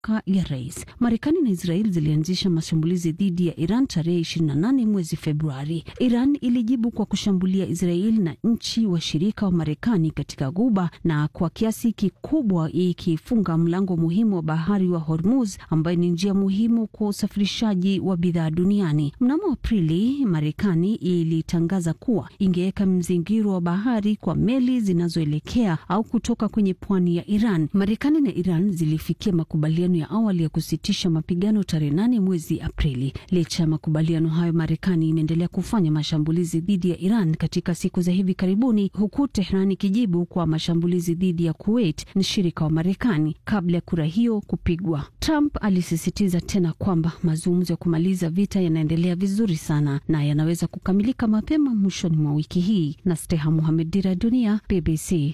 mamlaka ya rais. Marekani na Israel zilianzisha mashambulizi dhidi ya Iran tarehe 28 mwezi Februari. Iran ilijibu kwa kushambulia Israel na nchi washirika wa Marekani katika Ghuba, na kwa kiasi kikubwa ikifunga mlango muhimu wa bahari wa Hormuz, ambayo ni njia muhimu kwa usafirishaji wa bidhaa duniani. Mnamo Aprili, Marekani ilitangaza kuwa ingeweka mzingiro wa bahari kwa meli zinazoelekea au kutoka kwenye pwani ya Iran. Marekani na Iran zilifikia makubaliano ya awali ya kusitisha mapigano tarehe 8 mwezi Aprili. Licha ya makubaliano hayo, Marekani imeendelea kufanya mashambulizi dhidi ya Iran katika siku za hivi karibuni, huku Tehran ikijibu kwa mashambulizi dhidi ya Kuwait, mshirika wa Marekani, kabla ya kura hiyo kupigwa. Trump alisisitiza tena kwamba mazungumzo ya kumaliza vita yanaendelea vizuri sana na yanaweza kukamilika mapema mwishoni mwa wiki hii. Na Steha Mohamed, Dira Dunia, BBC.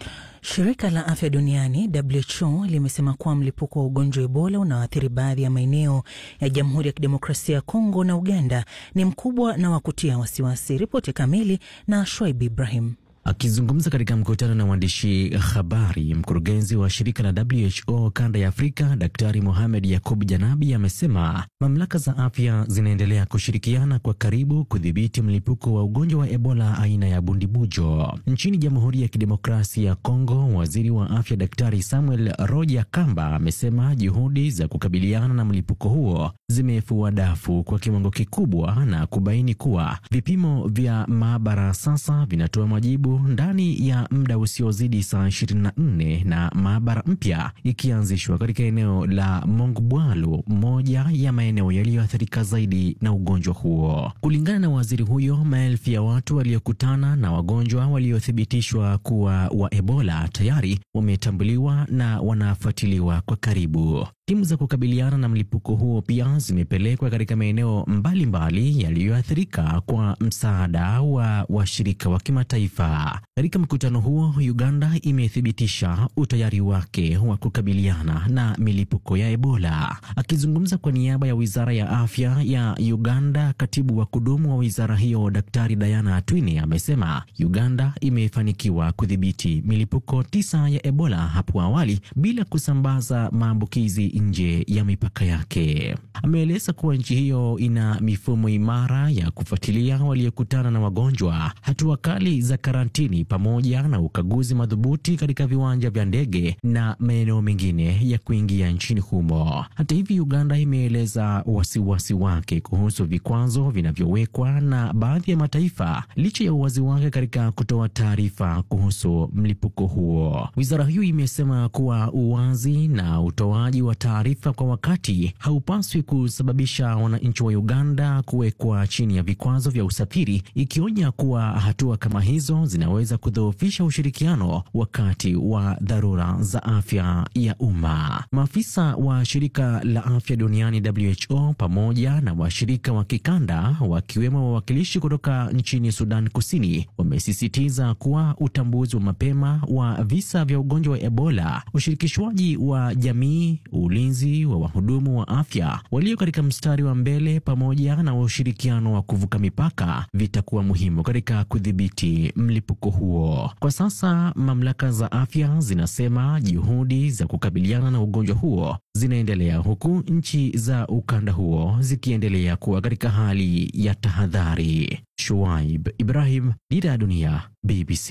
Shirika la Afya Duniani WHO limesema kuwa mlipuko wa ugonjwa wa Ebola unaoathiri baadhi ya maeneo ya Jamhuri ya Kidemokrasia ya Kongo na Uganda ni mkubwa na wa kutia wasiwasi. Ripoti kamili na Shoaib Ibrahim. Akizungumza katika mkutano na waandishi habari, mkurugenzi wa shirika la WHO kanda ya Afrika, Daktari Mohamed Yakub Janabi, amesema mamlaka za afya zinaendelea kushirikiana kwa karibu kudhibiti mlipuko wa ugonjwa wa Ebola aina ya bundibujo. Nchini Jamhuri ya Kidemokrasia ya Kongo, waziri wa afya Daktari Samuel Roja Kamba amesema juhudi za kukabiliana na mlipuko huo zimefua dafu kwa kiwango kikubwa na kubaini kuwa vipimo vya maabara sasa vinatoa majibu ndani ya muda usiozidi saa 24 na maabara mpya ikianzishwa katika eneo la Mongubwalu, moja ya maeneo yaliyoathirika zaidi na ugonjwa huo. Kulingana na waziri huyo, maelfu ya watu waliokutana na wagonjwa waliothibitishwa kuwa wa Ebola tayari wametambuliwa na wanafuatiliwa kwa karibu. Timu za kukabiliana na mlipuko huo pia zimepelekwa katika maeneo mbalimbali yaliyoathirika kwa msaada wa washirika wa kimataifa. Katika mkutano huo, Uganda imethibitisha utayari wake wa kukabiliana na milipuko ya Ebola. Akizungumza kwa niaba ya Wizara ya Afya ya Uganda, katibu wa kudumu wa wizara hiyo Daktari Diana Atwine amesema Uganda imefanikiwa kudhibiti milipuko 9 ya Ebola hapo awali bila kusambaza maambukizi nje ya mipaka yake. Ameeleza kuwa nchi hiyo ina mifumo imara ya kufuatilia waliokutana na wagonjwa, hatua kali za karantini pamoja na ukaguzi madhubuti katika viwanja vya ndege na maeneo mengine ya kuingia nchini humo. Hata hivyo, Uganda imeeleza wasiwasi wake kuhusu vikwazo vinavyowekwa na baadhi ya mataifa licha ya uwazi wake katika kutoa taarifa kuhusu mlipuko huo. Wizara hiyo imesema kuwa uwazi na utoaji wa taarifa kwa wakati haupaswi kusababisha wananchi wa Uganda kuwekwa chini ya vikwazo vya usafiri, ikionya kuwa hatua kama hizo zinaweza kudhoofisha ushirikiano wakati wa dharura za afya ya umma. Maafisa wa shirika la afya duniani WHO pamoja na washirika wa kikanda wakiwemo wawakilishi kutoka nchini Sudan Kusini wamesisitiza kuwa utambuzi wa mapema wa visa vya ugonjwa wa Ebola, ushirikishwaji wa jamii, ulinzi wa wahudumu wa afya walio katika mstari wa mbele pamoja na ushirikiano wa kuvuka mipaka vitakuwa muhimu katika kudhibiti mlipuko huo. Kwa sasa mamlaka za afya zinasema juhudi za kukabiliana na ugonjwa huo zinaendelea, huku nchi za ukanda huo zikiendelea kuwa katika hali ya tahadhari. Shoaib Ibrahim, Dira ya Dunia, BBC.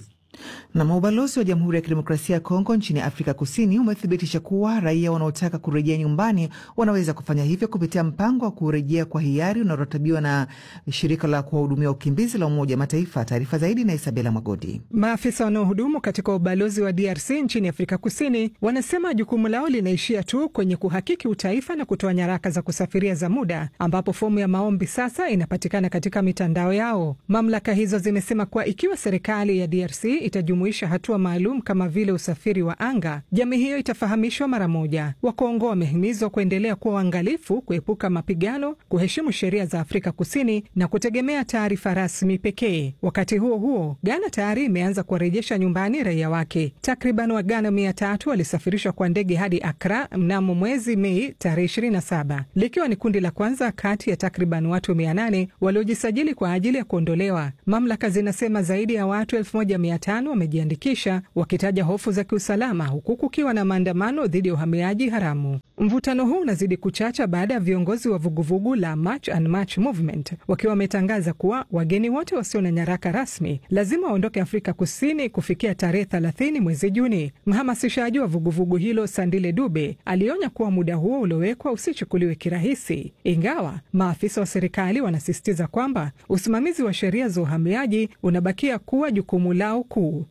Na ubalozi wa Jamhuri ya Kidemokrasia ya Kongo nchini Afrika Kusini umethibitisha kuwa raia wanaotaka kurejea nyumbani wanaweza kufanya hivyo kupitia mpango wa kurejea kwa hiari unaoratibiwa na shirika la kuwahudumia wakimbizi la Umoja Mataifa. Taarifa zaidi na Isabela Magodi. Maafisa wanaohudumu katika ubalozi wa DRC nchini Afrika Kusini wanasema jukumu lao linaishia tu kwenye kuhakiki utaifa na kutoa nyaraka za kusafiria za muda, ambapo fomu ya maombi sasa inapatikana katika mitandao yao. Mamlaka hizo zimesema kuwa ikiwa serikali ya DRC itajumuisha hatua maalum kama vile usafiri wa anga, jamii hiyo itafahamishwa mara moja. Wakongo wamehimizwa kuendelea kuwa waangalifu, kuepuka mapigano, kuheshimu sheria za Afrika Kusini na kutegemea taarifa rasmi pekee. Wakati huo huo, Ghana tayari imeanza kuwarejesha nyumbani raia wake. Takriban Waghana 300 walisafirishwa kwa ndege hadi Accra mnamo mwezi Mei tarehe 27, likiwa ni kundi la kwanza kati ya takriban watu 800 waliojisajili kwa ajili ya kuondolewa. Mamlaka zinasema zaidi ya watu 1500 500 wamejiandikisha, wakitaja hofu za kiusalama, huku kukiwa na maandamano dhidi ya uhamiaji haramu. Mvutano huu unazidi kuchacha baada ya viongozi wa vuguvugu la March and March Movement wakiwa wametangaza kuwa wageni wote wasio na nyaraka rasmi lazima waondoke Afrika Kusini kufikia tarehe 30 mwezi Juni. Mhamasishaji wa vuguvugu hilo Sandile Dube alionya kuwa muda huo uliowekwa usichukuliwe kirahisi, ingawa maafisa wa serikali wanasisitiza kwamba usimamizi wa sheria za uhamiaji unabakia kuwa jukumu lao kuu.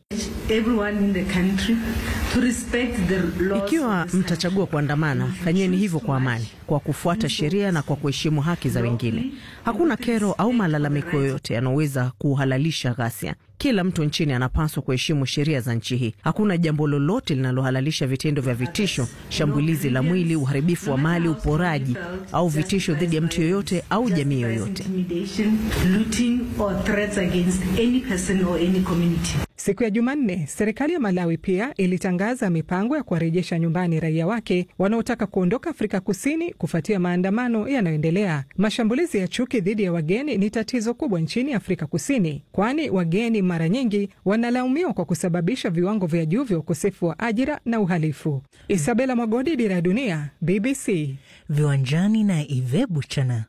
Ikiwa mtachagua kuandamana, fanyeni hivyo kwa amani, kwa kufuata sheria na kwa kuheshimu haki za wengine. Hakuna kero au malalamiko yoyote yanaweza kuhalalisha ghasia. Kila mtu nchini anapaswa kuheshimu sheria za nchi hii. Hakuna jambo lolote linalohalalisha vitendo vya vitisho, shambulizi la mwili, uharibifu wa mali, uporaji au vitisho dhidi ya mtu yoyote au jamii yoyote. Siku ya Jumanne, serikali ya Malawi pia ilitangaza mipango ya kuwarejesha nyumbani raia wake wanaotaka kuondoka Afrika Kusini kufuatia maandamano yanayoendelea. Mashambulizi ya chuki dhidi ya wageni ni tatizo kubwa nchini Afrika Kusini, kwani wageni mara nyingi wanalaumiwa kwa kusababisha viwango vya juu vya ukosefu wa ajira na uhalifu. Isabella Mwagodi, Dira ya Dunia, BBC. Viwanjani na Ive Buchana.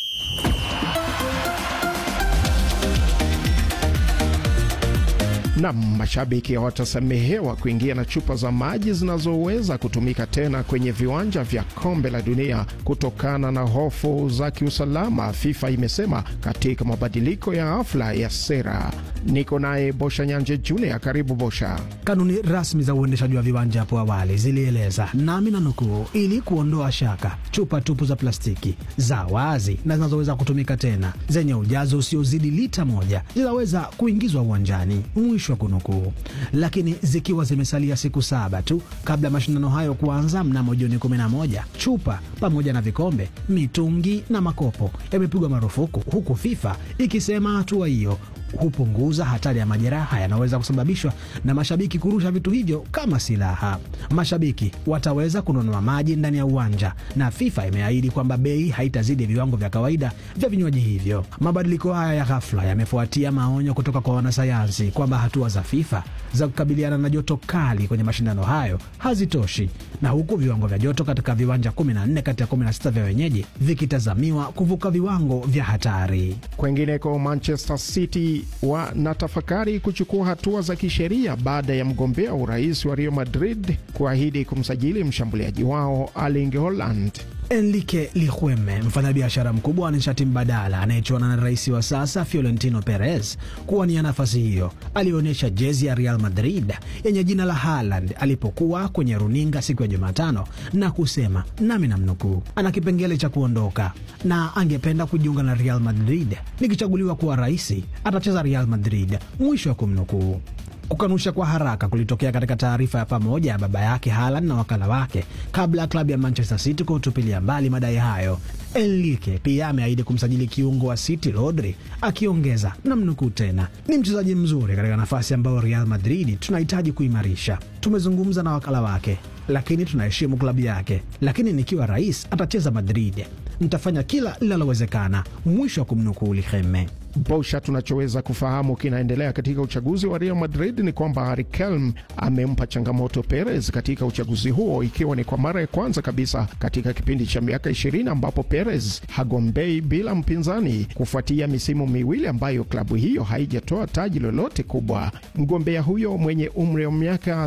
Na mashabiki hawatasamehewa kuingia na chupa za maji zinazoweza kutumika tena kwenye viwanja vya kombe la dunia kutokana na hofu za kiusalama, FIFA imesema katika mabadiliko ya hafla ya sera. Niko naye Bosha Nyanje Junior. Karibu Bosha. Kanuni rasmi za uendeshaji wa viwanja hapo awali zilieleza, nami nanukuu, ili kuondoa shaka, chupa tupu za plastiki za wazi na zinazoweza kutumika tena zenye ujazo usiozidi lita 1 zinaweza kuingizwa uwanjani, mwisho wa kunukuu. Lakini zikiwa zimesalia siku 7 tu kabla mashindano hayo kuanza mnamo Juni 11, chupa pamoja na vikombe, mitungi na makopo yamepigwa marufuku, huku FIFA ikisema hatua hiyo hupunguza hatari ya majeraha yanaweza kusababishwa na mashabiki kurusha vitu hivyo kama silaha. Mashabiki wataweza kununua maji ndani ya uwanja na FIFA imeahidi kwamba bei haitazidi viwango vya kawaida vya vinywaji hivyo. Mabadiliko haya ya ghafla yamefuatia maonyo kutoka kwa wanasayansi kwamba hatua za FIFA za kukabiliana na joto kali kwenye mashindano hayo hazitoshi, na huku viwango vya joto katika viwanja 14 kati ya 16 vya wenyeji vikitazamiwa kuvuka viwango vya hatari. Kwengineko, Manchester City wanatafakari kuchukua hatua za kisheria baada ya mgombea urais wa Real Madrid kuahidi kumsajili mshambuliaji wao Erling Haaland. Enrique Lijueme, mfanyabiashara mkubwa wa nishati mbadala anayechuana na rais wa sasa Florentino Perez kuwania nafasi hiyo, alionyesha jezi ya Real Madrid yenye jina la Haaland alipokuwa kwenye runinga siku ya Jumatano na kusema, nami namnukuu, ana kipengele cha kuondoka na angependa kujiunga na Real Madrid. Nikichaguliwa kuwa rais, atacheza Real Madrid, mwisho wa kumnukuu. Kukanusha kwa haraka kulitokea katika taarifa ya pamoja ya baba yake Haaland na wakala wake kabla ya klabu ya Manchester City kutupilia mbali madai hayo. Enrique pia ameahidi kumsajili kiungo wa City Rodri, akiongeza, namnukuu tena, ni mchezaji mzuri katika nafasi ambayo Real Madrid tunahitaji kuimarisha. Tumezungumza na wakala wake, lakini tunaheshimu klabu yake, lakini nikiwa rais atacheza Madrid. Nitafanya kila linalowezekana, mwisho wa kumnukuu Lijueme. Bosha, tunachoweza kufahamu kinaendelea katika uchaguzi wa Real Madrid ni kwamba Harry Kane amempa changamoto Perez katika uchaguzi huo, ikiwa ni kwa mara ya kwanza kabisa katika kipindi cha miaka 20 ambapo Perez hagombei bila mpinzani kufuatia misimu miwili ambayo klabu hiyo haijatoa taji lolote kubwa. Mgombea huyo mwenye umri wa miaka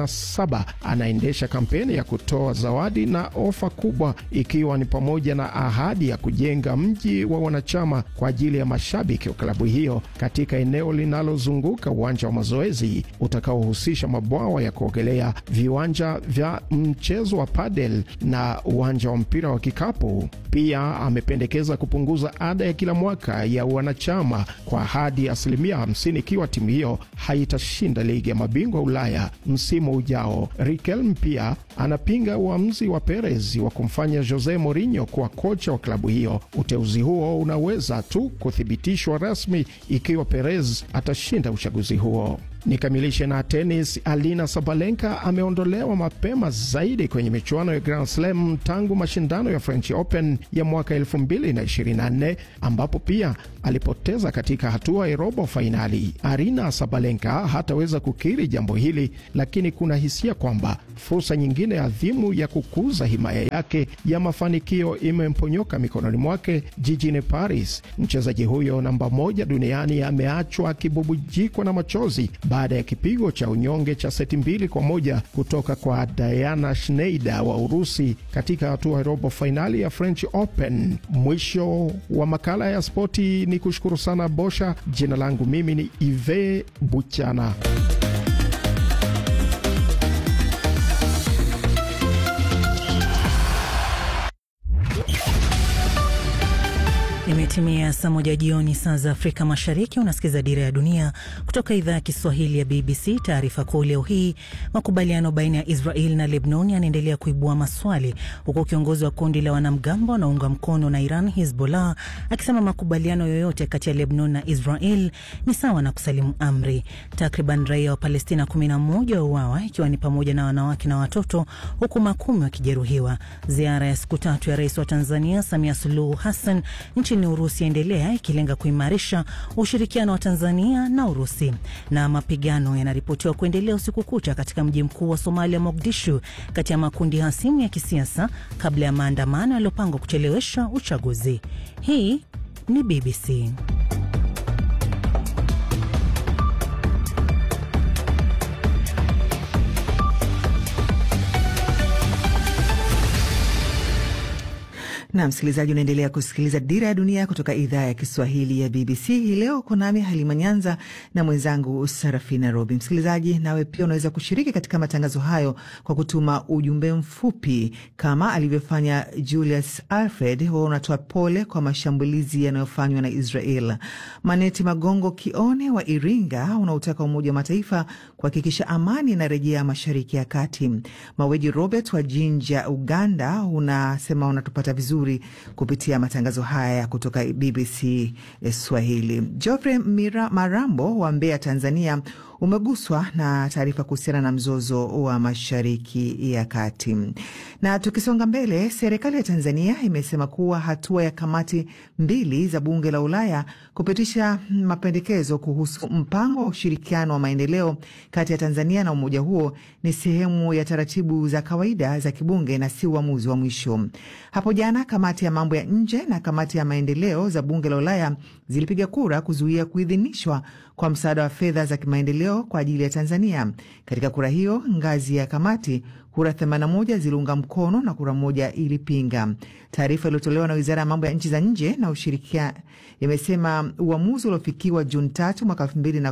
37 anaendesha kampeni ya kutoa zawadi na ofa kubwa, ikiwa ni pamoja na ahadi ya kujenga mji wa wanachama kwa ajili ya mashabiki wa klabu hiyo katika eneo linalozunguka uwanja wa mazoezi utakaohusisha mabwawa ya kuogelea, viwanja vya mchezo wa padel na uwanja wa mpira wa kikapu. Pia amependekeza kupunguza ada ya kila mwaka ya wanachama kwa hadi 50% ikiwa timu hiyo haitashinda ligi ya mabingwa Ulaya msimu ujao. Riquelme pia anapinga uamuzi wa Perez wa kumfanya Jose Mourinho kuwa kocha wa klabu hiyo. Uteuzi huo unaweza tu kuthibitishwa rasmi ikiwa Perez atashinda uchaguzi huo. Nikamilishe na tenis. Alina Sabalenka ameondolewa mapema zaidi kwenye michuano ya Grand Slam tangu mashindano ya French Open ya mwaka 2024 ambapo pia alipoteza katika hatua ya robo fainali. Arina Sabalenka hataweza kukiri jambo hili, lakini kuna hisia kwamba fursa nyingine adhimu ya kukuza himaya yake ya mafanikio imemponyoka mikononi mwake jijini Paris. Mchezaji huyo namba 1 duniani ameachwa akibubujikwa na machozi baada ya kipigo cha unyonge cha seti 2-1 kutoka kwa Diana Schneider wa Urusi katika hatua ya robo fainali ya French Open. Mwisho wa makala ya spoti, ni kushukuru sana Bosha. Jina langu mimi ni Ive Buchana. Imetimia saa 1 jioni saa za Afrika Mashariki. Unasikiza Dira ya Dunia kutoka idhaa ya Kiswahili ya BBC. Taarifa kuu leo hii: makubaliano baina ya Israel na Lebanon yanaendelea kuibua maswali, huku kiongozi wa kundi la wanamgambo wanaunga mkono na Iran, Hezbollah, akisema makubaliano yoyote kati ya Lebanon na Israel ni sawa na kusalimu amri. Takriban raia wa Palestina 11 wauawa, ikiwa ni pamoja na wanawake na watoto, huku makumi wakijeruhiwa. Ziara ya siku 3 ya rais wa Tanzania Samia Suluhu Hassan nchini Urusi endelea, ikilenga kuimarisha ushirikiano wa Tanzania na Urusi. Na mapigano yanaripotiwa kuendelea usiku kucha katika mji mkuu wa Somalia, Mogadishu, kati ya makundi hasimu ya kisiasa kabla ya maandamano yaliyopangwa kuchelewesha uchaguzi. Hii ni BBC. Na msikilizaji, unaendelea kusikiliza Dira ya Dunia kutoka idhaa ya Kiswahili ya BBC. Hii leo kunami Halima Nyanza na mwenzangu Sarafina Robi. Msikilizaji, nawe pia unaweza kushiriki katika matangazo hayo kwa kutuma ujumbe mfupi kama alivyofanya Julius Alfred. Wao unatoa pole kwa mashambulizi yanayofanywa na Israel. Maneti Magongo Kione wa Iringa unautaka Umoja wa Mataifa kuhakikisha amani inarejea Mashariki ya Kati. Maweji Robert wa Jinja, Uganda, unasema unatupata vizuri kupitia matangazo haya kutoka BBC Swahili. Geoffrey Marambo wa Mbeya, Tanzania, umeguswa na taarifa kuhusiana na mzozo wa Mashariki ya Kati. Na tukisonga mbele, serikali ya Tanzania imesema kuwa hatua ya kamati 2 za bunge la Ulaya kupitisha mapendekezo kuhusu mpango wa ushirikiano wa maendeleo kati ya Tanzania na umoja huo ni sehemu ya taratibu za kawaida za kibunge na si uamuzi wa mwisho. Hapo jana kamati ya mambo ya nje na kamati ya maendeleo za bunge la Ulaya zilipiga kura kuzuia kuidhinishwa kwa msaada wa fedha za kimaendeleo kwa ajili ya Tanzania. Katika kura hiyo, ngazi ya kamati, kura 81 ziliunga mkono na kura 1 ilipinga. Taarifa iliyotolewa na Wizara ya Mambo ya Nchi za Nje na Ushirikiano imesema uamuzi uliofikiwa Juni 3 mwaka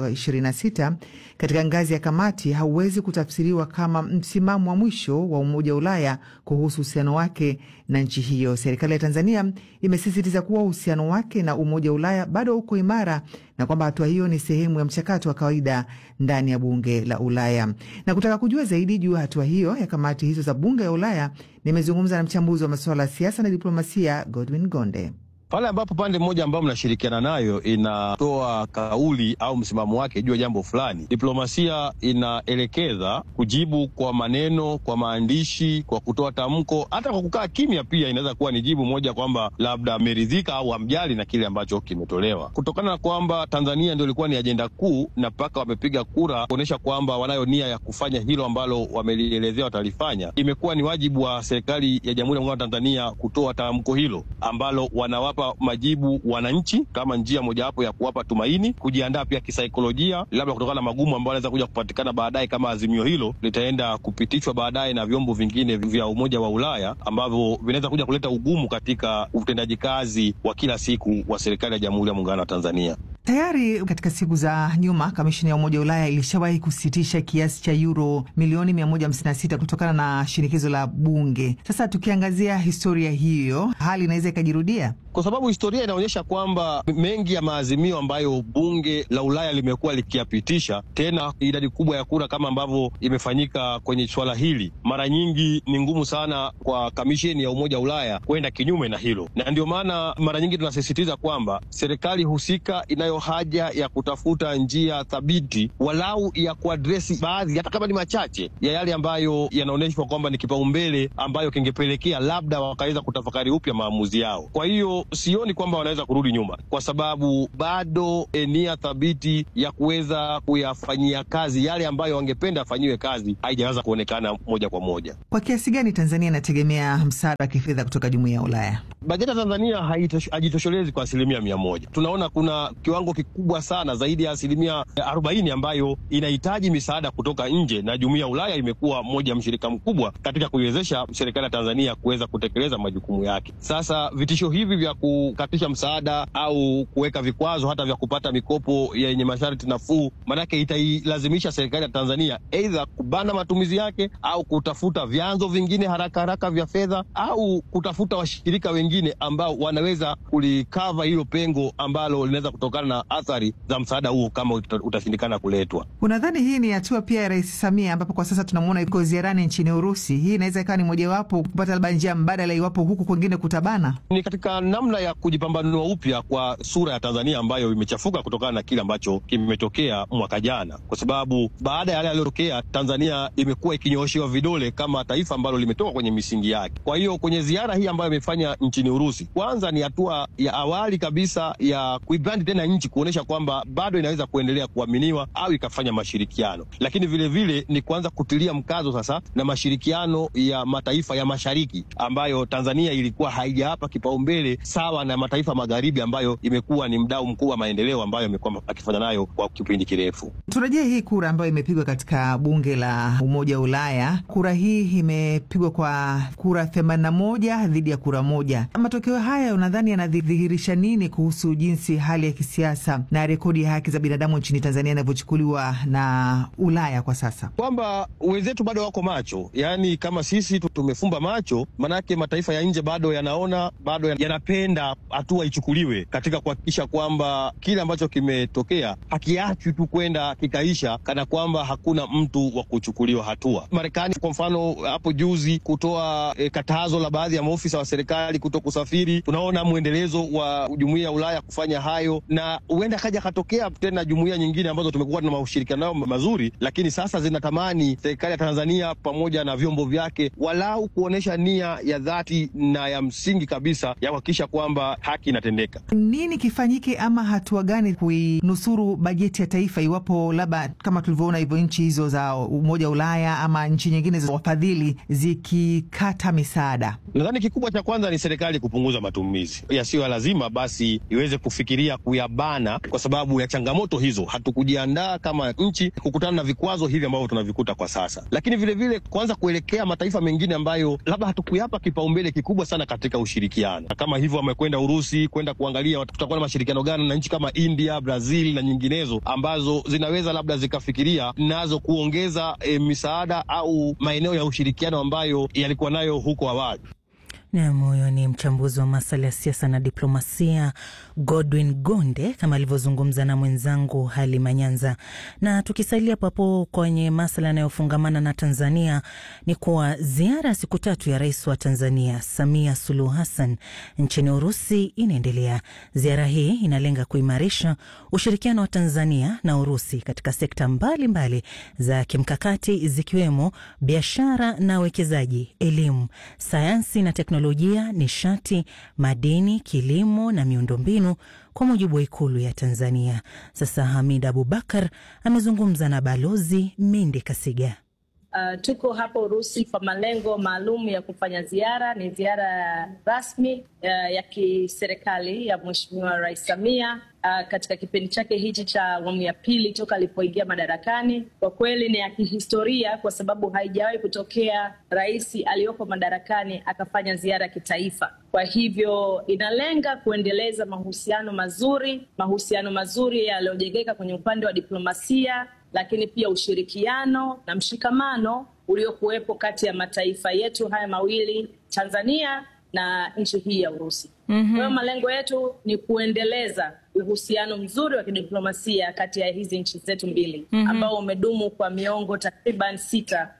2026 katika ngazi ya kamati hauwezi kutafsiriwa kama msimamo wa mwisho wa Umoja wa Ulaya kuhusu uhusiano wake na nchi hiyo. Serikali ya Tanzania imesisitiza kuwa uhusiano wake na Umoja wa Ulaya bado uko imara na kwamba hatua hiyo ni sehemu ya mchakato wa kawaida ndani ya bunge la Ulaya. Na kutaka kujua zaidi juu ya hatua hiyo ya kamati hizo za bunge la Ulaya, nimezungumza na mchambuzi wa masuala ya siasa na diplomasia Godwin Gonde. Pale ambapo pande moja ambayo mnashirikiana nayo inatoa kauli au msimamo wake juu ya jambo fulani, diplomasia inaelekeza kujibu kwa maneno, kwa maandishi, kwa kutoa tamko, hata kwa kukaa kimya pia inaweza kuwa ni jibu moja kwamba labda ameridhika au hamjali na kile ambacho kimetolewa. Kutokana na kwamba Tanzania ndio ilikuwa ni ajenda kuu na mpaka wamepiga kura kuonesha kwamba wanayo nia ya kufanya hilo ambalo wamelielezea watalifanya, imekuwa ni wajibu wa serikali ya Jamhuri ya Muungano wa Tanzania kutoa tamko hilo ambalo wanawapa majibu wananchi kama njia mojawapo ya kuwapa tumaini, kujiandaa pia kisaikolojia, labda kutokana na magumu ambayo yanaweza kuja kupatikana baadaye kama azimio hilo litaenda kupitishwa baadaye na vyombo vingine vya Umoja wa Ulaya ambavyo vinaweza kuja kuleta ugumu katika utendaji kazi wa kila siku wa serikali ya Jamhuri ya Muungano wa Tanzania. Tayari katika siku za nyuma kamishina ya Umoja wa Ulaya ilishawahi kusitisha kiasi cha euro milioni 156 kutokana na shinikizo la bunge. Sasa tukiangazia historia hiyo, hali inaweza ikajirudia? Kwa sababu historia inaonyesha kwamba mengi ya maazimio ambayo bunge la Ulaya limekuwa likiyapitisha, tena idadi kubwa ya kura kama ambavyo imefanyika kwenye swala hili, mara nyingi ni ngumu sana kwa kamisheni ya Umoja wa Ulaya kwenda kinyume na hilo. Na ndio maana mara nyingi tunasisitiza kwamba serikali husika inayo haja ya kutafuta njia thabiti walau ya kuadresi baadhi, hata kama ni machache, ya yale ambayo yanaonyeshwa kwamba ni kipaumbele ambayo kingepelekea labda wakaweza kutafakari upya maamuzi yao. Kwa hiyo sioni kwamba wanaweza kurudi nyuma, kwa sababu bado nia thabiti ya kuweza kuyafanyia kazi yale ambayo wangependa afanyiwe kazi haijaweza kuonekana moja kwa moja. Kwa kiasi gani Tanzania inategemea msaada wa kifedha kutoka Jumuiya ya Ulaya? Bajeti ya Tanzania haijitoshelezi kwa 100%. Tunaona kuna kiwango kikubwa sana zaidi ya 40% ambayo inahitaji misaada kutoka nje, na Jumuiya ya Ulaya imekuwa mmoja mshirika mkubwa katika kuiwezesha serikali ya Tanzania kuweza kutekeleza majukumu yake. Sasa vitisho hivi vya kukatisha msaada au kuweka vikwazo hata vya kupata mikopo yenye masharti nafuu, manake itailazimisha serikali ya Tanzania aidha kubana matumizi yake au kutafuta vyanzo vingine haraka vya fedha au kutafuta washirika wengine ambao wanaweza kulikava hilo pengo ambalo linaweza kutokana na athari za msaada huo kama utashindikana kuletwa. Unadhani hii ni hatua pia ya Rais Samia, ambapo kwa sasa tunamuona yuko ziarani nchini Urusi? Hii inaweza ikawa ni mojawapo kupata labda njia mbadala iwapo huku kwingine kutabana? Ni katika namna ya kujipambanua upya kwa sura ya Tanzania ambayo imechafuka kutokana na kile ambacho kimetokea mwaka jana, kwa sababu baada ya yale yaliyotokea Tanzania imekuwa ikinyooshewa vidole kama taifa ambalo limetoka kwenye misingi yake. Kwa hiyo kwenye ziara hii ambayo imefanya nchini Urusi, kwanza ni hatua ya awali kabisa ya kuibrand tena nchi, kuonesha kwamba bado inaweza kuendelea kuaminiwa au ikafanya mashirikiano, lakini vile vile ni kuanza kutilia mkazo sasa na mashirikiano ya mataifa ya mashariki ambayo Tanzania ilikuwa haijapa kipaumbele sawa na mataifa magharibi ambayo imekuwa ni mdau mkuu wa maendeleo ambayo imekuwa akifanya nayo kwa kipindi kirefu. Turejee hii kura ambayo imepigwa katika bunge la Umoja wa Ulaya. Kura hii imepigwa kwa kura 81 dhidi ya kura 1. Matokeo haya unadhani yanadhihirisha nini kuhusu jinsi hali ya kisiasa na rekodi ya haki za binadamu nchini Tanzania inavyochukuliwa na Ulaya kwa sasa? Kwamba wenzetu bado wako macho, yani kama sisi tumefumba macho, manake mataifa ya nje bado yanaona, bado yanapenda hatua ichukuliwe katika kuhakikisha kwamba kile ambacho kimetokea hakiachwi tu kwenda kikaisha kana kwamba hakuna mtu wa kuchukuliwa hatua. Marekani kwa mfano hapo juzi kutoa katazo la baadhi ya maofisa wa serikali kuto kusafiri. Tunaona mwendelezo wa Jumuiya ya Ulaya kufanya hayo, na huenda kaja katokea tena jumuiya nyingine ambazo tumekuwa na ushirikiano nao mazuri, lakini sasa zinatamani serikali ya Tanzania pamoja na vyombo vyake walau kuonesha nia ya dhati na ya msingi kabisa ya kuhakikisha kwamba haki inatendeka. Nini kifanyike ama hatua gani kuinusuru bajeti ya taifa iwapo labda kama tulivyoona hivyo nchi hizo za Umoja wa Ulaya ama nchi nyingine za wafadhili zikikata misaada? Nadhani kikubwa cha kwanza ni serikali kupunguza matumizi yasiyo lazima, basi iweze kufikiria kuyabana kwa sababu ya changamoto hizo. Hatukujiandaa kama nchi kukutana na vikwazo hivi ambavyo tunavikuta kwa sasa, lakini vile vile kwanza kuelekea mataifa mengine ambayo labda hatukuyapa kipaumbele kikubwa sana katika ushirikiano. Kama hivyo wamekwenda Urusi kwenda kuangalia tutakuwa na mashirikiano gani na nchi kama India, Brazil na nyinginezo ambazo zinaweza labda zikafikiria nazo kuongeza misaada au maeneo ya ushirikiano ambayo yalikuwa nayo huko awali. Naam, huyo ni mchambuzi wa masuala ya siasa na diplomasia Godwin Gonde kama alivyozungumza na mwenzangu Halima Nyanza. Na tukisalia papo kwenye masuala yanayofungamana na Tanzania, ni kuwa ziara siku 3 ya Rais wa Tanzania Samia Suluhu Hassan nchini Urusi inaendelea. Ziara hii inalenga kuimarisha ushirikiano wa Tanzania na Urusi katika sekta mbalimbali za kimkakati zikiwemo biashara na uwekezaji, elimu, sayansi na teknolojia, nishati, madini, kilimo na miundombinu, kwa mujibu wa Ikulu ya Tanzania. Sasa Hamid Abubakar amezungumza na Balozi Mindi Kasiga. Tuko hapa Urusi kwa malengo maalum ya kufanya ziara. Ni ziara rasmi ya kiserikali ya Mheshimiwa Rais Samia katika kipindi chake hichi cha awamu ya pili toka alipoingia madarakani. Kwa kweli ni ya kihistoria kwa sababu haijawahi kutokea rais aliyoko madarakani akafanya ziara ya kitaifa. Kwa hivyo inalenga kuendeleza mahusiano mazuri yaliyojengeka kwenye upande wa diplomasia, lakini pia ushirikiano na mshikamano uliokuwepo kati ya mataifa yetu haya mawili, Tanzania na nchi hii ya Urusi. Kwa hiyo malengo yetu ni kuendeleza uhusiano mzuri wa kidiplomasia kati ya hizi nchi zetu mbili ambao umedumu kwa miongo takriban 6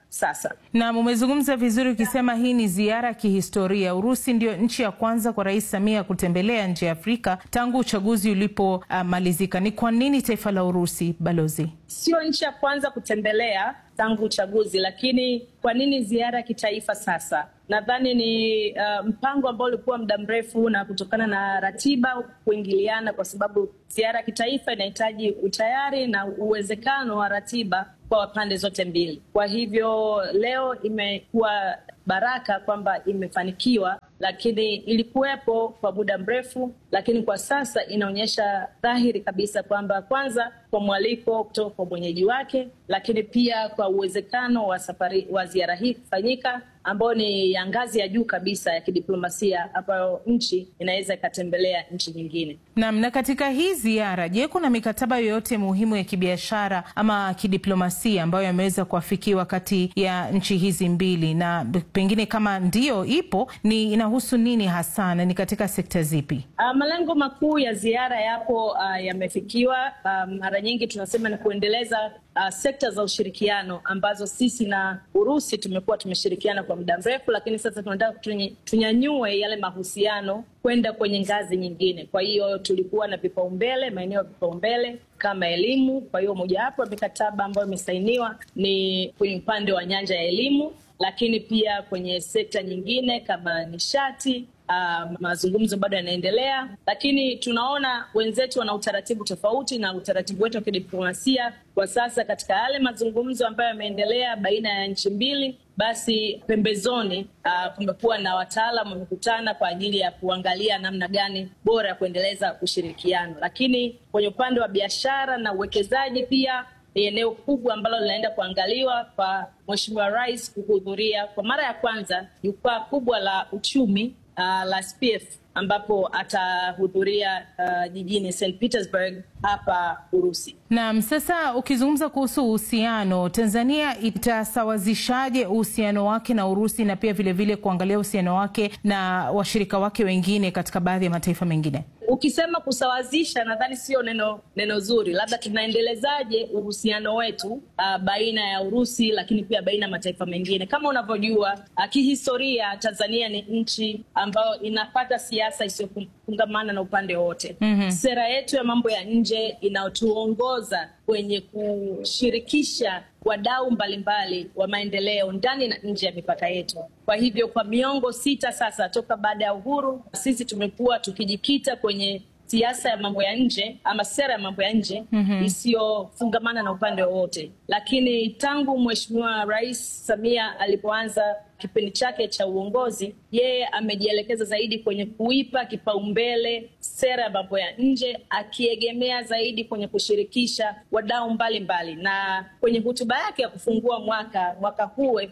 sasa. Na umezungumza vizuri ukisema hii ni ziara ya kihistoria. Urusi ndio nchi ya kwanza kwa Rais Samia kutembelea nchi ya Afrika tangu uchaguzi ulipomalizika. Ni kwa nini taifa la Urusi, balozi? Sio nchi ya kwanza kutembelea tangu uchaguzi, lakini kwa nini ziara ya kitaifa sasa? Nadhani ni mpango ambao ulikuwa muda mrefu na kutokana na ratiba kuingiliana, kwa sababu ziara ya kitaifa inahitaji utayari na uwezekano wa ratiba kwa pande zote mbili. Kwa hivyo leo imekuwa baraka kwamba imefanikiwa, lakini ilikuwepo kwa muda mrefu, lakini kwa sasa inaonyesha dhahiri kabisa kwamba kwanza kwa mwaliko kutoka kwa mwenyeji wake, lakini pia kwa uwezekano wa safari wa ziara hii kufanyika ambao ni ya ngazi ya juu kabisa ya kidiplomasia ambayo nchi inaweza ikatembelea nchi nyingine. Na katika hii ziara, je, kuna mikataba yoyote muhimu ya kibiashara ama kidiplomasia ambayo yameweza kuafikiwa kati ya nchi hizi mbili, na pengine kama ndio ipo, ni inahusu nini hasa na ni katika sekta zipi? Malengo makuu ya ziara yapo yamefikiwa. Mara nyingi tunasema ni kuendeleza sekta za ushirikiano ambazo sisi na Urusi tumekuwa tumeshirikiana kwa muda mrefu, lakini sasa tunataka tunyanyue yale mahusiano kwenda kwenye ngazi nyingine. Kwa hiyo tulikuwa na vipaumbele, maeneo ya vipaumbele kama elimu. Kwa hiyo mojawapo ya mikataba ambayo imesainiwa ni kwenye upande wa nyanja ya elimu, lakini pia kwenye sekta nyingine kama nishati. Mazungumzo bado yanaendelea, lakini tunaona wenzetu wana utaratibu tofauti na utaratibu wetu wa kidiplomasia kwa sasa. Katika yale mazungumzo ambayo yameendelea baina ya nchi mbili, basi pembezoni kumekuwa na wataalamu wamekutana kwa ajili ya kuangalia namna gani bora ya kuendeleza ushirikiano. Lakini kwenye upande wa biashara na uwekezaji pia ni eneo kubwa ambalo linaenda kuangaliwa kwa Mheshimiwa Rais kuhudhuria kwa mara ya kwanza jukwaa kubwa la uchumi la SPF ambapo atahudhuria jijini St. Petersburg hapa Urusi. Naam, sasa ukizungumza kuhusu uhusiano, Tanzania itasawazishaje uhusiano wake na Urusi na pia vile vile kuangalia uhusiano wake na washirika wake wengine katika baadhi ya mataifa mengine? Ukisema kusawazisha, nadhani sio neno zuri. Labda tunaendelezaje uhusiano wetu baina ya Urusi lakini pia baina ya mataifa mengine. Kama unavyojua, kihistoria Tanzania ni nchi ambayo inapata siasa isiyofungamana na upande wote. Sera yetu ya mambo ya nje inayotuongoza kwenye kushirikisha wadau mbalimbali wa maendeleo ndani na nje ya mipaka yetu. Kwa hivyo kwa miongo 6 sasa toka baada ya uhuru, sisi tumekuwa tukijikita kwenye siasa ya mambo ya nje ama sera ya mambo ya nje isiyofungamana na upande wowote. Lakini tangu Mheshimiwa Rais Samia alipoanza kipindi chake cha uongozi, yeye amejielekeza zaidi kwenye kuipa kipaumbele sera ya mambo ya nje, akiegemea zaidi kwenye kushirikisha wadau mbalimbali. Na kwenye hotuba yake ya kufungua mwaka huu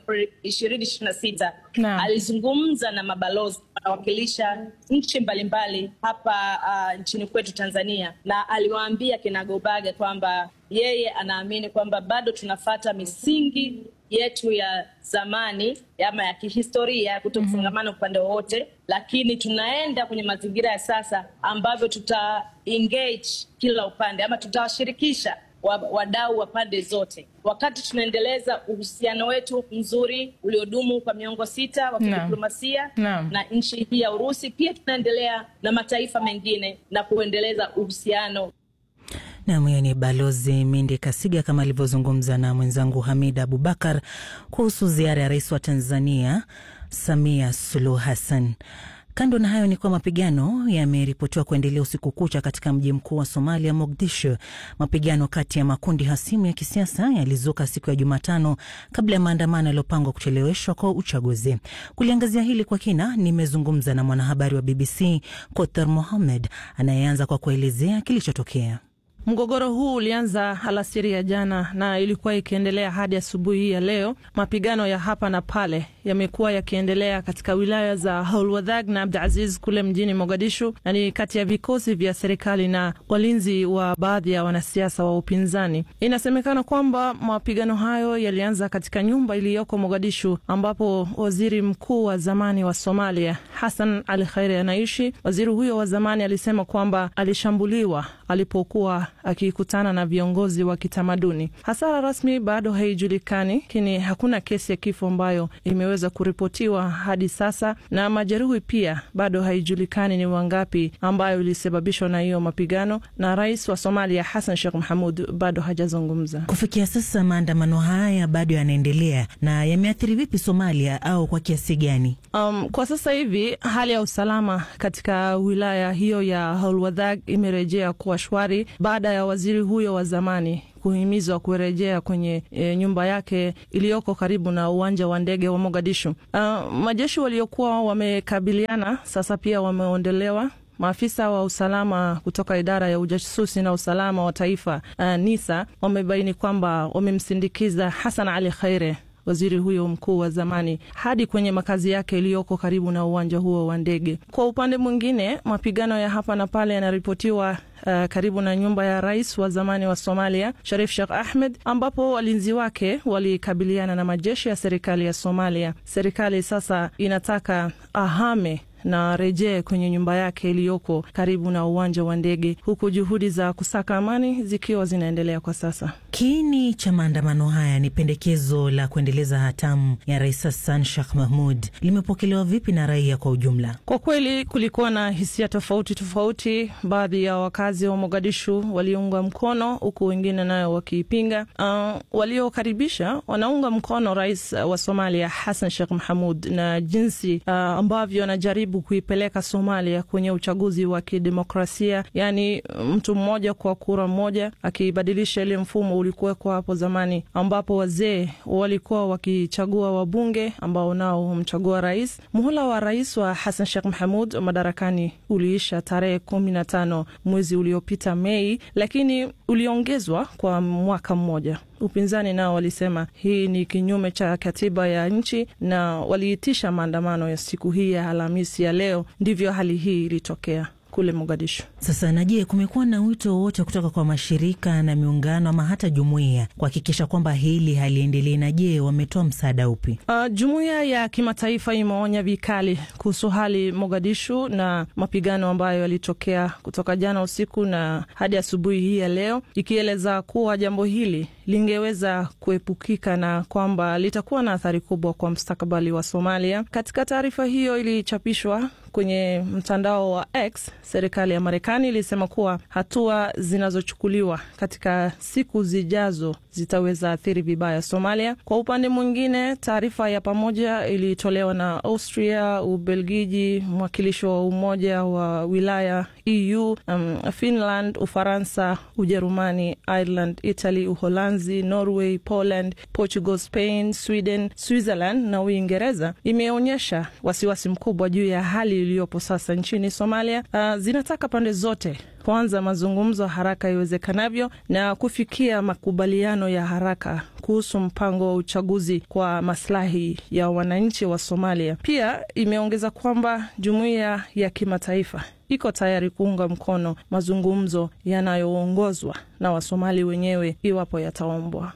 2026 alizungumza na mabalozi wanawakilisha nchi mbalimbali hapa nchini kwetu Tanzania, na aliwaambia kinagobaga kwamba yeye anaamini kwamba bado tunafata misingi yetu ya zamani ama ya kihistoria kutofungamana upande wote, lakini tunaenda kwenye mazingira ya sasa ambavyo tuta engage kila upande ama tutawashirikisha wadau wa pande zote wakati tunaendeleza uhusiano wetu mzuri uliodumu kwa miongo 6 wa kidiplomasia na nchi hii ya Urusi. Pia tunaendelea na mataifa mengine na kuendeleza uhusiano. Na huyo ni Balozi Mindi Kasiga kama alivyozungumza na mwenzangu Hamida Abubakar kuhusu ziara ya Rais wa Tanzania Samia Suluhu Hassan. Kando na hayo ni kwa mapigano yameripotiwa kuendelea usiku kucha katika mji mkuu wa Somalia, Mogadishu. Mapigano kati ya makundi hasimu ya kisiasa yalizuka siku ya Jumatano kabla ya maandamano yaliyopangwa kucheleweshwa kwa uchaguzi. Kuliangazia hili kwa kina, nimezungumza na mwanahabari wa BBC Kothar Mohamed anayeanza kwa kuelezea kilichotokea. Mgogoro huu ulianza alasiri ya jana na ilikuwa ikiendelea hadi asubuhi ya leo. Mapigano ya hapa na pale yamekuwa yakiendelea katika wilaya za Howlwadaag na Abdiaziz kule mjini Mogadishu, na ni kati ya vikosi vya serikali na walinzi wa baadhi ya wanasiasa wa upinzani. Inasemekana kwamba mapigano hayo yalianza katika nyumba iliyoko Mogadishu ambapo waziri mkuu wa zamani wa Somalia Hassan Ali Khaire anaishi. Waziri huyo wa zamani alisema kwamba alishambuliwa alipokuwa akikutana na viongozi wa kitamaduni. Hasara rasmi bado haijulikani, lakini hakuna kesi ya kifo ambayo imeweza kuripotiwa hadi sasa, na majeruhi pia bado haijulikani ni wangapi ambayo ilisababishwa na hiyo mapigano, na rais wa Somalia Hassan Sheikh Mohamud bado hajazungumza. Kufikia sasa maandamano haya bado yanaendelea, na yameathiri vipi Somalia au kwa kiasi gani? Kwa sasa hivi hali ya usalama katika wilaya hiyo ya Holwadhag imerejea kuwa shwari baada ya waziri huyo wa zamani kuhimizwa kurejea kwenye nyumba yake iliyoko karibu na uwanja wa ndege wa Mogadishu. Majeshi waliokuwa wamekabiliana sasa pia wameondolewa. Maafisa wa usalama kutoka idara ya ujasusi na usalama wa taifa NISA wamebaini kwamba wamemsindikiza Hassan Ali Khaire, waziri huyo mkuu wa zamani, hadi kwenye makazi yake iliyoko karibu na uwanja huo wa ndege. Kwa upande mwingine, mapigano ya hapa na pale yanaripotiwa karibu na nyumba ya rais wa zamani wa Somalia Sharif Sheikh Ahmed, ambapo walinzi wake walikabiliana na majeshi ya serikali ya Somalia. Serikali sasa inataka ahame na rejee kwenye nyumba yake iliyoko karibu na uwanja wa ndege, huku juhudi za kusaka amani zikiwa zinaendelea kwa sasa. Kiini cha maandamano haya ni pendekezo la kuendeleza hatamu ya Rais Hassan Sheikh Mohamud. Limepokelewa vipi na raia kwa ujumla? Kwa kweli kulikuwa na hisia tofauti. Baadhi ya wakazi wa Mogadishu waliunga mkono, huku wengine nayo wakiipinga. Waliokaribisha wanaunga mkono rais wa Somalia Hassan Sheikh Mohamud na jinsi ambavyo anajaribu kuipeleka Somalia kwenye uchaguzi wa kidemokrasia, yani mtu mmoja kwa kura moja, akibadilisha ile mfumo ulikuwa kwa hapo zamani ambapo wazee walikuwa wakichagua wabunge ambao nao humchagua rais. Muhula wa rais wa Hassan Sheikh Mohamud madarakani uliisha tarehe 15 mwezi uliopita Mei, lakini uliongezwa kwa mwaka mmoja. Upinzani nao walisema hii ni kinyume cha katiba ya nchi na waliitisha maandamano ya siku hii ya Alhamisi ya leo. Ndivyo hali hii ilitokea kule Mogadishu. Sasa naje, kumekuwa na wito wote kutoka kwa mashirika na miungano ama hata jumuiya kuhakikisha kwamba hili haliendelee? Na je, wametoa msaada upi? Jumuiya ya kimataifa imeonya vikali kuhusu hali Mogadishu na mapigano ambayo yalitokea kutoka jana usiku na hadi asubuhi hii ya leo, ikieleza kuwa jambo hili lingeweza kuepukika na kwamba litakuwa na athari kubwa kwa mustakabali wa Somalia. Katika taarifa hiyo ilichapishwa kwenye mtandao wa X, serikali ya Marekani ilisema kuwa hatua zinazochukuliwa katika siku zijazo zitaweza athiri vibaya Somalia. Kwa upande mwingine, taarifa ya pamoja ilitolewa na Austria, Ubelgiji, mwakilishi wa Umoja wa Wilaya EU, Finland, Ufaransa, Ujerumani, Ireland, Italy, Uholanzi, Norway, Poland, Portugal, Spain, Sweden, Switzerland na Uingereza. Imeonyesha wasiwasi mkubwa juu ya hali iliyopo sasa nchini Somalia. Zinataka pande zote kuanza mazungumzo haraka iwezekanavyo na kufikia makubaliano ya haraka kuhusu mpango wa uchaguzi kwa maslahi ya wananchi wa Somalia. Pia imeongeza kwamba jumuiya ya kimataifa iko tayari kuunga mkono mazungumzo yanayoongozwa na Wasomali wenyewe iwapo yataombwa.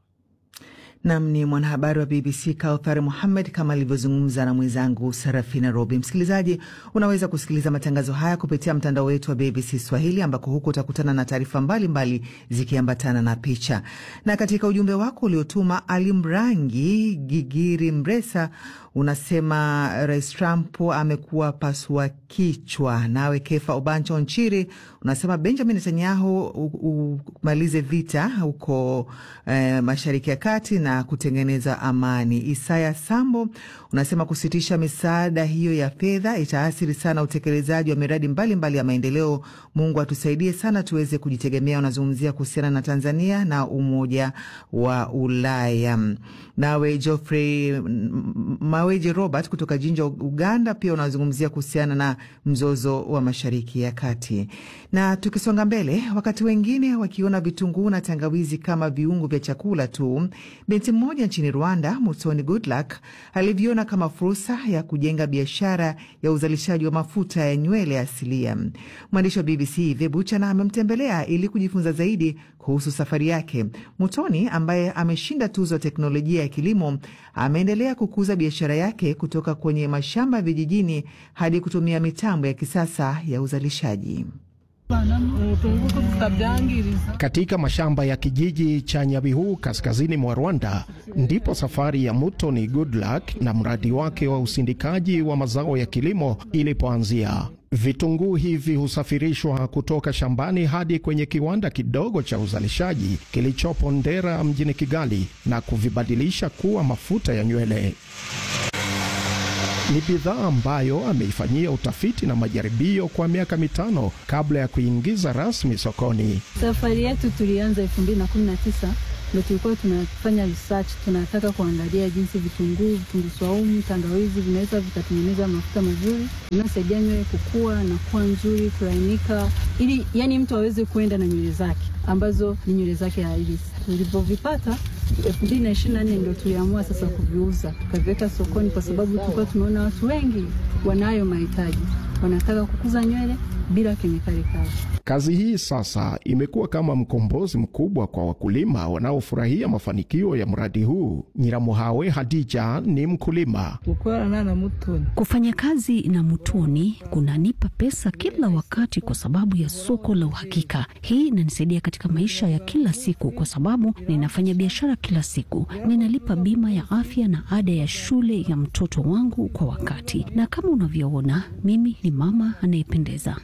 Nam ni mwanahabari wa BBC Kauthar Mohamed kama alivyozungumza na mwenzangu Sarafina Robi. Msikilizaji, unaweza kusikiliza matangazo haya kupitia mtandao wetu wa BBC Swahili, ambako huko utakutana na taarifa mbalimbali zikiambatana na picha. Na katika ujumbe wako uliotuma, Alimrangi Gigiri Mresa unasema Rais Trump amekuwa pasua kichwa. Nawe Kefa Obancho Nchiri unasema Benjamin Netanyahu umalize vita huko Mashariki ya Kati na kutengeneza amani. Isaya Sambo unasema kusitisha misaada hiyo ya fedha itaathiri sana utekelezaji wa miradi mbalimbali ya maendeleo. Mungu atusaidie sana tuweze kujitegemea. Unazungumzia kuhusiana na Tanzania na Umoja wa Ulaya. Nawe Geoffrey Maweje Robert kutoka Jinja, Uganda, pia unazungumzia kuhusiana na mzozo wa Mashariki ya Kati. Na tukisonga mbele, wakati wengine wakiona vitunguu na tangawizi kama viungo vya chakula tu, binti mmoja nchini Rwanda, Mutoni Goodluck, aliviona kama fursa ya kujenga biashara ya uzalishaji wa mafuta ya nywele asilia. Mwandishi wa BBC Vebuchana amemtembelea ili kujifunza zaidi kuhusu safari yake. Mutoni ambaye ameshinda tuzo ya teknolojia ya kilimo ameendelea kukuza biashara yake kutoka kwenye mashamba ya vijijini hadi kutumia mitambo ya kisasa ya uzalishaji. Katika mashamba ya kijiji cha Nyabihu kaskazini mwa Rwanda ndipo safari ya Mutoni Goodluck na mradi wake wa usindikaji wa mazao ya kilimo ilipoanzia. Vitunguu hivi husafirishwa kutoka shambani hadi kwenye kiwanda kidogo cha uzalishaji kilichopo Ndera mjini Kigali na kuvibadilisha kuwa mafuta ya nywele. Ni bidhaa ambayo ameifanyia utafiti na majaribio kwa miaka 5 kabla ya kuingiza rasmi sokoni. Safari yetu tulianza 2019, ndio tulikuwa tunafanya research, tunataka kuangalia jinsi vitunguu saumu, tangawizi vinaweza vikatengeneza mafuta mazuri yanayosaidia nywele kukua na kuwa nzuri, kulainika, ili yani mtu aweze kuenda na nywele zake ambazo ni nywele zake halisi. Tulipovipata 2024 ndio tuliamua sasa kuviuza, tukaviweka sokoni kwa sababu tulikuwa tumeona watu wengi wanayo mahitaji, wanataka kukuza nywele bila kemikali kali. Kazi hii sasa imekuwa kama mkombozi mkubwa kwa wakulima wanaofurahia mafanikio ya mradi huu. Nyiramuhawe Hadija ni mkulima. Kufanya kazi na Mutoni kunanipa pesa kila wakati kwa sababu ya soko la uhakika. Hii inanisaidia katika maisha ya kila siku kwa sababu ninafanya biashara kila siku. Ninalipa bima ya afya na ada ya shule ya mtoto wangu kwa wakati. Na kama unavyoona, mimi ni mama anayependeza.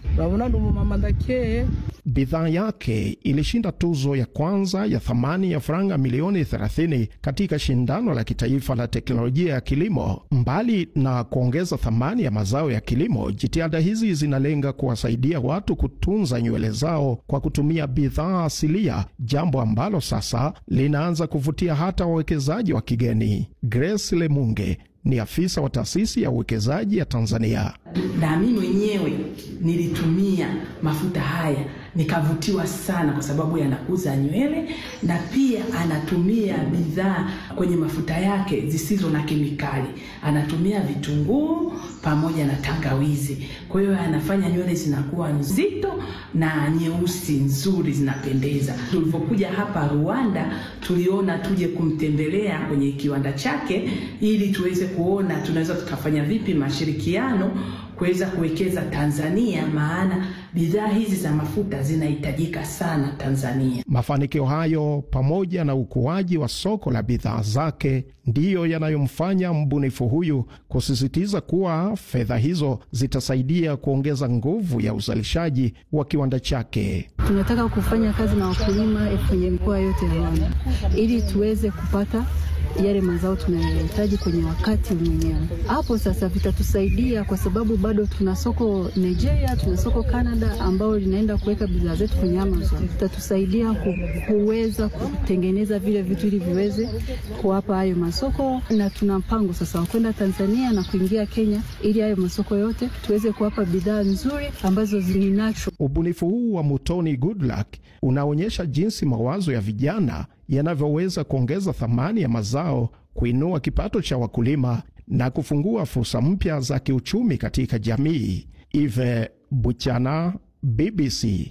Bidhaa yake ilishinda tuzo ya kwanza ya thamani ya franga milioni 30 katika shindano la kitaifa la teknolojia ya kilimo. Mbali na kuongeza thamani ya mazao ya kilimo, jitihada hizi zinalenga kuwasaidia watu kutunza nywele zao kwa kutumia bidhaa asilia, jambo ambalo sasa linaanza kuvutia hata wawekezaji wa kigeni. Grace Lemunge ni afisa wa taasisi ya uwekezaji ya Tanzania. Na mimi mwenyewe nilitumia mafuta haya nikavutiwa sana kwa sababu yanakuza nywele na pia anatumia bidhaa kwenye mafuta yake zisizo na kemikali. Anatumia vitunguu pamoja na tangawizi. Kwa hiyo anafanya nywele zinakuwa nzito na nyeusi nzuri, zinapendeza. Tulipokuja hapa Rwanda tuliona tuje kumtembelea kwenye kiwanda chake ili tuweze kuona tunaweza tukafanya vipi mashirikiano kuweza kuwekeza Tanzania, maana bidhaa hizi za mafuta zinahitajika sana Tanzania. Mafanikio hayo pamoja na ukuaji wa soko la bidhaa zake ndiyo yanayomfanya mbunifu huyu kusisitiza kuwa fedha hizo zitasaidia kuongeza nguvu ya uzalishaji wa kiwanda chake. Tunataka kufanya kazi na wakulima kwenye mikoa yote ya Rwanda ili tuweze kupata yale mazao tunayohitaji kwenye wakati mwenyewe. Hapo sasa vitatusaidia kwa sababu bado tuna soko Nigeria, tuna soko Canada ambao linaenda kuweka bidhaa zetu kwenye Amazon. Vitatusaidia kuweza kutengeneza vile vitu ili viweze kuwapa hayo masoko, na tuna mpango sasa wa kwenda Tanzania na kuingia Kenya ili hayo masoko yote tuweze kuwapa bidhaa nzuri ambazo ni natural. Ubunifu huu wa Mutoni Goodluck unaonyesha jinsi mawazo ya vijana yanavyoweza kuongeza thamani ya mazao, kuinua kipato cha wakulima na kufungua fursa mpya za kiuchumi katika jamii. Ive Buchana, BBC.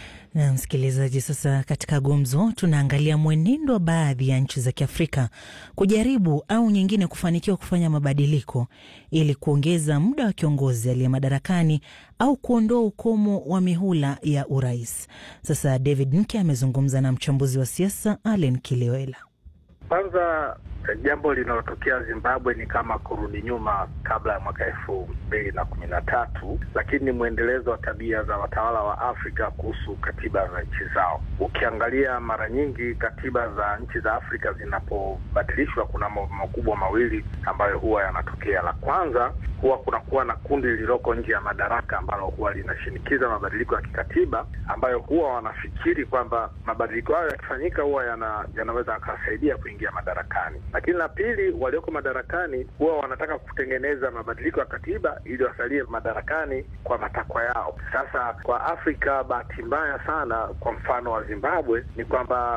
Na msikilizaji, sasa katika gumzo tunaangalia mwenendo wa baadhi ya nchi za Kiafrika kujaribu au nyingine kufanikiwa kufanya mabadiliko ili kuongeza muda wa kiongozi aliye madarakani au kuondoa ukomo wa mihula ya urais. Sasa David Nke amezungumza na mchambuzi wa siasa Allen Kilewela. Kwanza, jambo linalotokea Zimbabwe ni kama kurudi nyuma kabla ya mwaka 2013, lakini ni mwendelezo wa tabia za watawala wa Afrika kuhusu katiba za nchi zao. Ukiangalia mara nyingi katiba za nchi za Afrika zinapobadilishwa, kuna mambo makubwa mawili ambayo huwa yanatokea. La kwanza, huwa kunakuwa na kundi lililoko nje ya madaraka ambalo huwa linashinikiza mabadiliko ya kikatiba, ambayo huwa wanafikiri kwamba mabadiliko hayo yakifanyika huwa yanaweza yakasaidia kuingia madarakani. Lakini la pili, walioko madarakani huwa wanataka kutengeneza mabadiliko ya katiba ili wasalie madarakani kwa matakwa yao. Sasa kwa Afrika, bahati mbaya sana, kwa mfano wa Zimbabwe, ni kwamba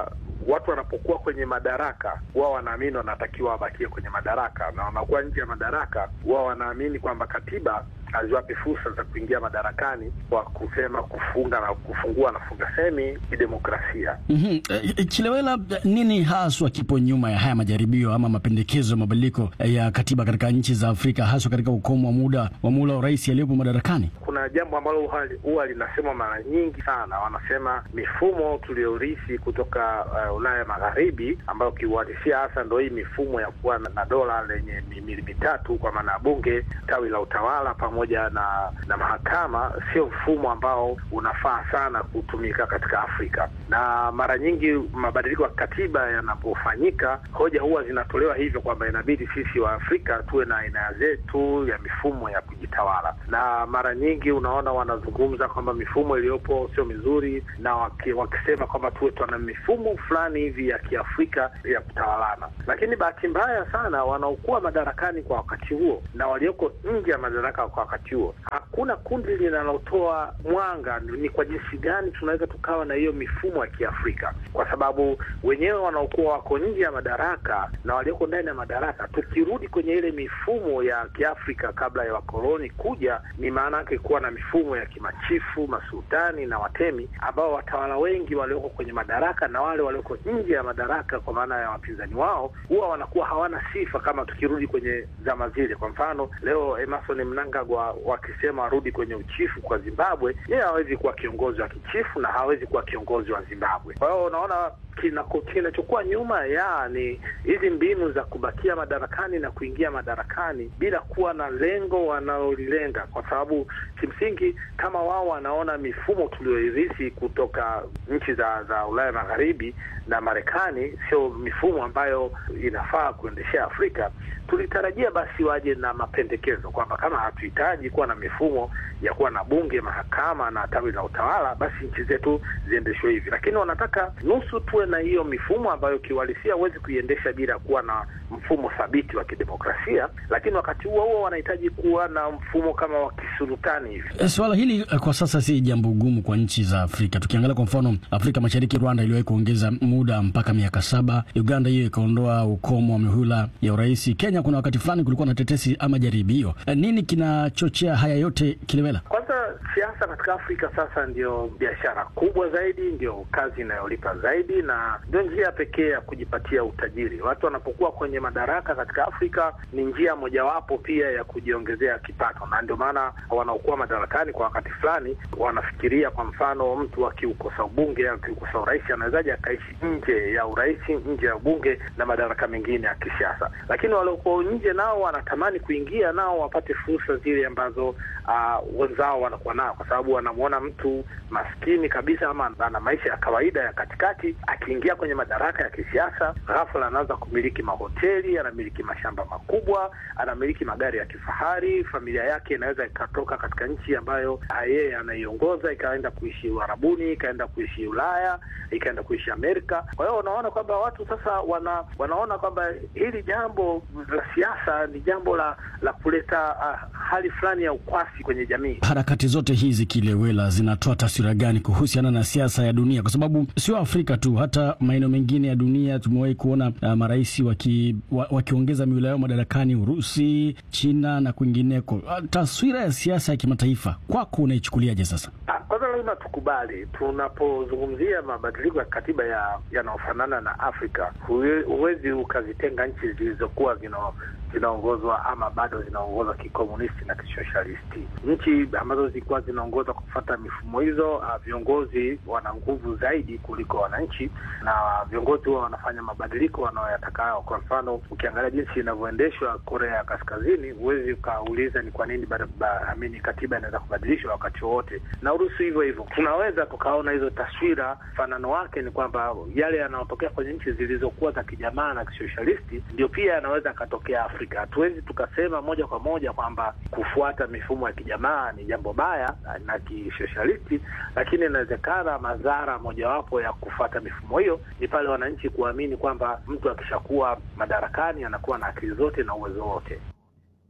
watu wanapokuwa kwenye madaraka wao wanaamini wanatakiwa wabakie kwenye madaraka, na wanakuwa nje ya madaraka wao wanaamini kwamba katiba haziwapi fursa za kuingia madarakani kwa kusema kufunga na kufungua na funga semi kidemokrasia. Chilewela, nini haswa kipo nyuma ya haya majaribio ama mapendekezo ya mabadiliko ya katiba katika nchi za Afrika, haswa katika ukomo wa muda wa muhula wa rais aliyepo madarakani? Kuna jambo ambalo huwa linasema mara nyingi sana, wanasema mifumo tuliyorisi kutoka Ulaya Magharibi, ambayo kiuhalisia hasa ndio hii mifumo ya kuwa na dola lenye mihimili mitatu, kwa maana bunge, tawi la utawala pamoja na mahakama, sio mfumo ambao unafaa sana kutumika katika Afrika. Na mara nyingi mabadiliko ya katiba yanapofanyika, hoja huwa zinatolewa hivyo kwamba inabidi sisi wa Afrika tuwe na aina zetu ya mifumo ya kujitawala. Na mara nyingi unaona wanazungumza kwamba mifumo iliyopo sio mizuri, na wakisema kwamba tuwe tuna mifumo fulani hivi ya Kiafrika ya kutawalana. Lakini bahati mbaya sana wanaokuwa madarakani kwa wakati huo na walioko nje ya madaraka kwa wakati huo, hakuna kundi linalotoa mwanga ni kwa jinsi gani tunaweza tukawa na hiyo mifumo ya Kiafrika, kwa sababu wenyewe wanaokuwa wako nje ya madaraka na walioko ndani ya madaraka, tukirudi kwenye ile mifumo ya Kiafrika kabla ya wakoloni kuja, ni maana yake kuwa na mifumo ya kimachifu, masultani na watemi, ambao watawala wengi walioko kwenye madaraka na wale walioko nje ya madaraka kwa maana ya wapinzani wao huwa wanakuwa hawana sifa kama tukirudi kwenye zama zile. Kwa mfano leo Emmerson Mnangagwa wakisema warudi kwenye uchifu kwa Zimbabwe, yeye hawezi kuwa kiongozi wa kichifu na hawezi kuwa kiongozi wa Zimbabwe. Kwa hiyo unaona kinachokuwa nyuma ya ni hizi mbinu za kubakia madarakani na kuingia madarakani bila kuwa na lengo wanalolilenga, kwa sababu kimsingi kama wao wanaona mifumo tuliyoirithi kutoka nchi za Ulaya Magharibi na Marekani sio mifumo ambayo inafaa kuendeshea Afrika, tulitarajia basi waje na mapendekezo kwamba kama hatuhitaji kuwa na mifumo ya kuwa na bunge, mahakama na tawi la utawala, basi nchi zetu ziendeshwe hivi. Lakini wanataka nusu tuwe na hiyo mifumo ambayo kiuhalisia huwezi kuiendesha bila kuwa na mfumo thabiti wa kidemokrasia, lakini wakati huo wanahitaji kuwa na mfumo kama wa kisultani hivi. Swala hili kwa sasa si jambo gumu kwa nchi za Afrika. Tukiangalia kwa mfano Afrika Mashariki, Rwanda iliwahi kuongeza muda mpaka miaka 7, Uganda hiyo ikaondoa ukomo wa mihula ya urais, Kenya kuna wakati fulani kulikuwa na tetesi ama jaribio. Nini kinachochea haya yote, Kilewela? Kwanza siasa katika Afrika sasa ndio biashara kubwa zaidi, ndio kazi inayolipa zaidi, na ndio njia pekee ya kujipatia utajiri. Watu wanapokuwa kwenye madaraka katika Afrika ni njia mojawapo pia ya kujiongezea kipato, na ndio maana wanaokuwa madarakani kwa wakati fulani wanafikiria, kwa mfano mtu akiukosa ubunge au akiukosa urais anawezaje akaishi nje ya urais, nje ya bunge na madaraka mengine ya kisiasa. Lakini waliokuwa nje nao wanatamani kuingia nao wapate fursa zile ambazo wenzao wanakuwa nao, kwa sababu wanamuona mtu maskini kabisa ama ana maisha ya kawaida ya katikati akiingia kwenye madaraka ya kisiasa, ghafla anaanza kumiliki mahoteli, anamiliki mashamba makubwa, anamiliki magari ya kifahari, familia yake inaweza ikatoka katika nchi ambayo yeye anaiongoza ikaenda kuishi Uarabuni, ikaenda kuishi Ulaya, ikaenda kuishi Amerika. Kwa hiyo unaona kwamba watu sasa wanaona kwamba hili jambo la siasa ni jambo la kuleta hali fulani ya ukwasi kwenye jamii. Harakati zote hizi, Kilewela, zinatoa taswira gani kuhusiana na siasa ya dunia? Kwa sababu sio Afrika tu, hata maeneo mengine ya dunia tumewahi kuona marais wakiongeza mihula yao madarakani, Urusi, China na kwingineko. Taswira ya siasa ya kimataifa kwako unaichukuliaje sasa? Kwanza lazima tukubali, tunapozungumzia mabadiliko ya katiba yanayofanana na Afrika, huwezi ukazitenga nchi zilizokuwa zinaongozwa ama bado zinaongozwa kikomunisti na kisosialisti. Nchi ambazo zilikuwa zinaongozwa kufuata mifumo hizo, viongozi wana nguvu zaidi kuliko wananchi, na viongozi wao wanafanya mabadiliko wanayoyataka. Kwa mfano, ukiangalia jinsi inavyoendeshwa Korea ya Kaskazini, huwezi ukauliza ni kwa nini katiba inaweza kubadilishwa wakati wote, na Urusi hivyo hivyo. Tunaweza tukaona hizo taswira. Mfanano wake ni kwamba yale yanayotokea kwenye nchi zilizokuwa za kijamaa na kisosialisti ndio pia yanaweza yakatokea Afrika. Hatuwezi tukasema moja kwa moja kwamba kufuata mifumo ya kijamaa ni jambo baya na kisosialisti, lakini inawezekana madhara mojawapo ya kufuata mifumo hiyo ni pale wananchi kuamini kwamba mtu akishakuwa madarakani anakuwa na akili zote na uwezo wote.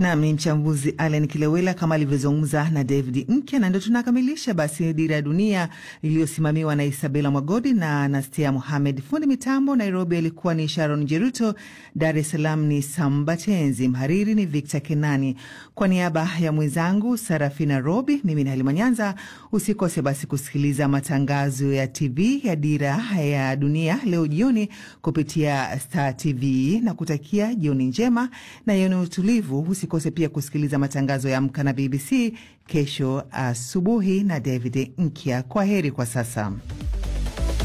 Nami mchambuzi Allen Kilewela kama alivyozungumza na David Nkya, na ndio tunakamilisha basi Dira ya Dunia iliyosimamiwa na Isabella Mwagodi na Nastia Mohamed. Fundi mitambo Nairobi alikuwa ni Sharon Jeruto, Dar es Salaam ni Sambatenzi, mhariri ni Victor Kenani. Kwa niaba ya mwenzangu Sarafina Robi, mimi ni Halima Nyanza. Usikose basi kusikiliza matangazo ya TV ya Dira ya Dunia leo jioni kupitia Star TV, na kutakia jioni njema na yenye utulivu. Usikose pia kusikiliza matangazo ya Amka na BBC kesho asubuhi na David Nkya. Kwa heri kwa sasa.